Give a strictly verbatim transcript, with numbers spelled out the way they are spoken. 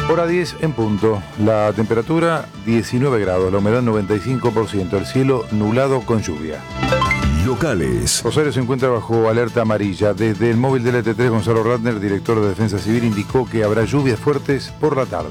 Hora diez en punto. La temperatura diecinueve grados, la humedad noventa y cinco por ciento, el cielo nublado con lluvia. Locales. Rosario se encuentra bajo alerta amarilla. Desde el móvil del E T tres, Gonzalo Ratner, director de Defensa Civil, indicó que habrá lluvias fuertes por la tarde.